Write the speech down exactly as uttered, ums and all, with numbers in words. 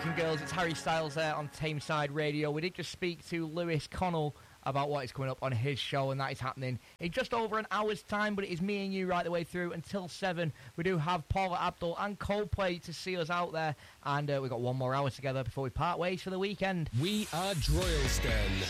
and girls, it's Harry Styles there on Tameside Radio. We did just speak to Lewis Connell about what is coming up on his show, and that is happening in just over an hour's time, but it is me and you right the way through until seven. We do have Paula Abdul and Coldplay to see us out there, and uh, we've got one more hour together before we part ways for the weekend. We are Droylsden.